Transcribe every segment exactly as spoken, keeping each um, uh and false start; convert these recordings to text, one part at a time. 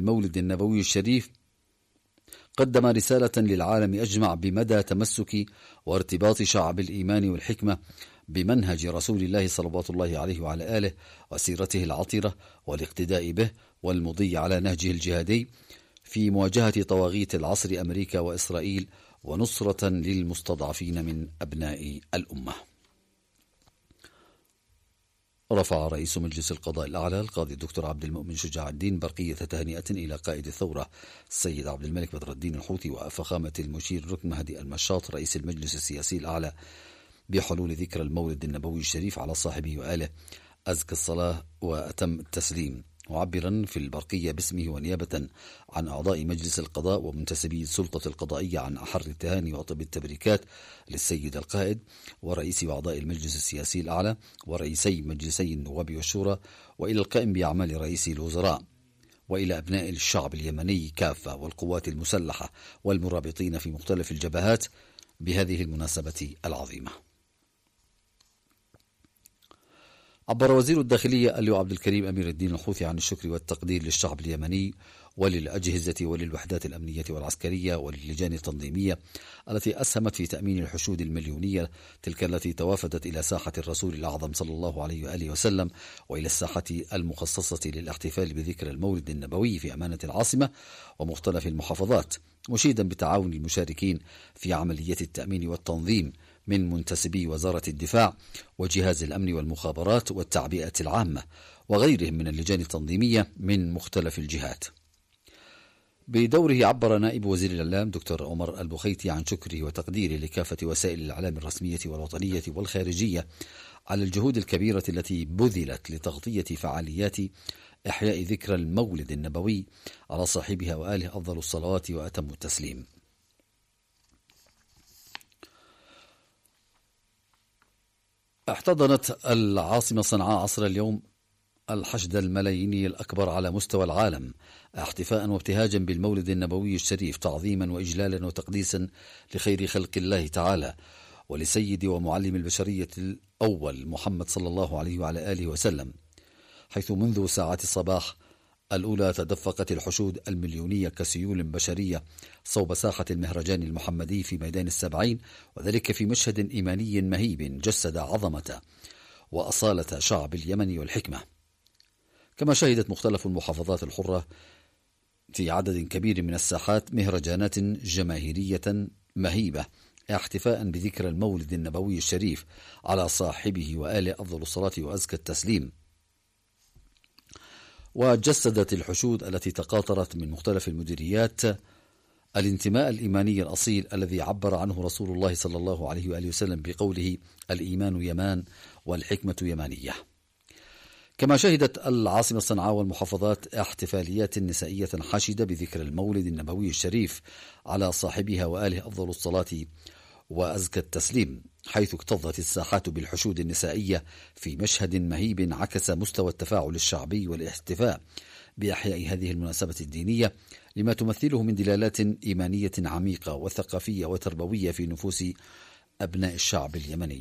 المولد النبوي الشريف قدم رسالة للعالم أجمع بمدى تمسك وارتباط شعب الإيمان والحكمة بمنهج رسول الله صلوات الله عليه وعلى آله وسيرته العطرة والاقتداء به والمضي على نهجه الجهادي في مواجهة طواغيت العصر أمريكا وإسرائيل ونصرة للمستضعفين من أبناء الأمة. رفع رئيس مجلس القضاء الأعلى القاضي الدكتور عبد المؤمن شجاع الدين برقية تهنئة إلى قائد الثورة السيد عبد الملك بدر الدين الحوثي وفخامة المشير ركن مهدي المشاط رئيس المجلس السياسي الأعلى بحلول ذكرى المولد النبوي الشريف على صاحبه وآله أزكى الصلاة وأتم التسليم، معبرا في البرقية باسمه ونيابة عن أعضاء مجلس القضاء ومنتسبي السلطة القضائية عن أحر التهاني وأطيب التبريكات للسيد القائد ورئيس وأعضاء المجلس السياسي الأعلى ورئيسي مجلسي النواب والشورى، وإلى القائم بأعمال رئيس الوزراء، وإلى أبناء الشعب اليمني كافة والقوات المسلحة والمرابطين في مختلف الجبهات بهذه المناسبة العظيمة. عبر وزير الداخلية اللواء عبد الكريم أمير الدين الحوثي عن الشكر والتقدير للشعب اليمني وللأجهزة وللوحدات الأمنية والعسكرية وللجان التنظيمية التي أسهمت في تأمين الحشود المليونية تلك التي توافدت إلى ساحة الرسول الأعظم صلى الله عليه وآله وسلم وإلى الساحة المخصصة للاحتفال بذكرى المولد النبوي في أمانة العاصمة ومختلف المحافظات، مشيدا بتعاون المشاركين في عملية التأمين والتنظيم من منتسبي وزارة الدفاع وجهاز الأمن والمخابرات والتعبئة العامة وغيرهم من اللجان التنظيمية من مختلف الجهات. بدوره عبر نائب وزير الإعلام دكتور عمر البخيتي عن شكره وتقديره لكافة وسائل الإعلام الرسمية والوطنية والخارجية على الجهود الكبيرة التي بذلت لتغطية فعاليات إحياء ذكرى المولد النبوي على صاحبها وآله أفضل الصلوات وأتم التسليم. احتضنت العاصمة صنعاء عصر اليوم الحشد الملاييني الأكبر على مستوى العالم احتفاء وابتهاجا بالمولد النبوي الشريف تعظيما وإجلالا وتقديسا لخير خلق الله تعالى ولسيد ومعلم البشرية الأول محمد صلى الله عليه وعلى آله وسلم، حيث منذ ساعات الصباح الأولى تدفقت الحشود المليونية كسيول بشرية صوب ساحة المهرجان المحمدي في ميدان السبعين، وذلك في مشهد إيماني مهيب جسد عظمة وأصالة شعب اليمن والحكمة. كما شهدت مختلف المحافظات الحرة في عدد كبير من الساحات مهرجانات جماهيرية مهيبة احتفاء بذكرى المولد النبوي الشريف على صاحبه وآله أفضل الصلاة وأزكى التسليم. وجسدت الحشود التي تقاطرت من مختلف المديريات الانتماء الإيماني الأصيل الذي عبر عنه رسول الله صلى الله عليه وآله وسلم بقوله الإيمان يمان والحكمة يمانية. كما شهدت العاصمة صنعاء والمحافظات احتفاليات نسائية حاشدة بذكر المولد النبوي الشريف على صاحبها وآله أفضل الصلاة وأزكى التسليم، حيث اكتظت الساحات بالحشود النسائية في مشهد مهيب عكس مستوى التفاعل الشعبي والاحتفاء بأحياء هذه المناسبة الدينية لما تمثله من دلالات إيمانية عميقة وثقافية وتربوية في نفوس أبناء الشعب اليمني.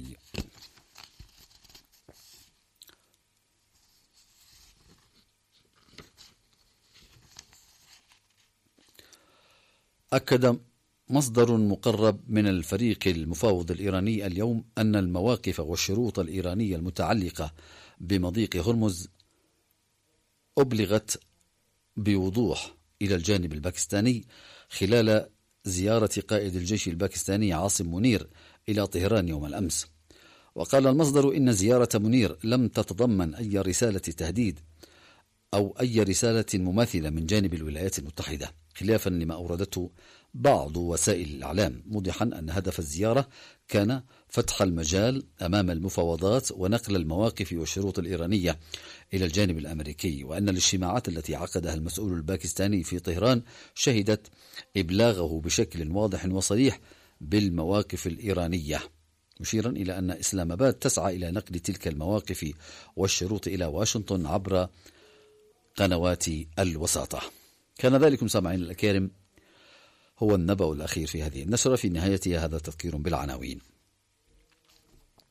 أكد مصدر مقرب من الفريق المفاوض الإيراني اليوم أن المواقف والشروط الإيرانية المتعلقة بمضيق هرمز أبلغت بوضوح إلى الجانب الباكستاني خلال زيارة قائد الجيش الباكستاني عاصم منير إلى طهران يوم الأمس. وقال المصدر إن زيارة منير لم تتضمن أي رسالة تهديد أو أي رسالة مماثلة من جانب الولايات المتحدة، خلافا لما أوردته بعض وسائل الإعلام، موضحا أن هدف الزيارة كان فتح المجال أمام المفاوضات ونقل المواقف والشروط الإيرانية إلى الجانب الأمريكي، وأن الاجتماعات التي عقدها المسؤول الباكستاني في طهران شهدت إبلاغه بشكل واضح وصريح بالمواقف الإيرانية، مشيرا إلى أن إسلام آباد تسعى إلى نقل تلك المواقف والشروط إلى واشنطن عبر قنوات الوساطة. كان ذلكم سامعين الأكارم هو النبأ الأخير في هذه النشرة، في نهايتها هذا تذكير بالعناوين.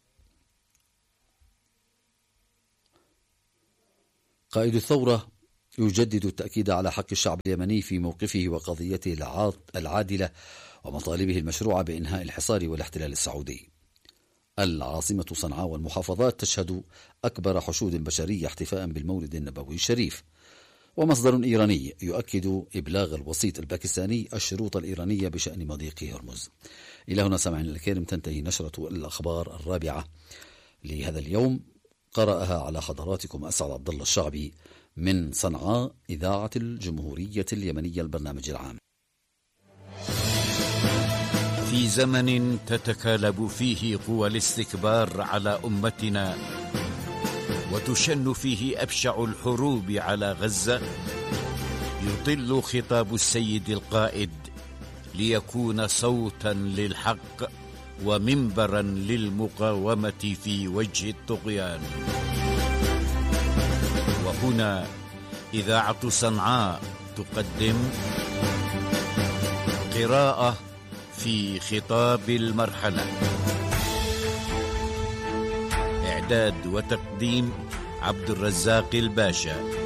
قائد الثورة يجدد التأكيد على حق الشعب اليمني في موقفه وقضيته العادلة ومطالبه المشروعة بإنهاء الحصار والاحتلال السعودي. العاصمة صنعاء والمحافظات تشهد أكبر حشود بشرية احتفاء بالمولد النبوي الشريف. ومصدر إيراني يؤكد إبلاغ الوسيط الباكستاني الشروط الإيرانية بشأن مضيق هرمز. إلى هنا سمعنا الكريم تنتهي نشرة الأخبار الرابعة لهذا اليوم، قرأها على حضراتكم أسعد عبد الله الشعبي من صنعاء إذاعة الجمهورية اليمنية البرنامج العام. في زمن تتكالب فيه قوى الاستكبار على أمتنا وتشن فيه أبشع الحروب على غزة، يطل خطاب السيد القائد ليكون صوتا للحق ومنبرا للمقاومة في وجه الطغيان. وهنا إذاعة صنعاء تقدم قراءة في خطاب المرحلة. إعداد وتقديم عبد الرزاق الباشا.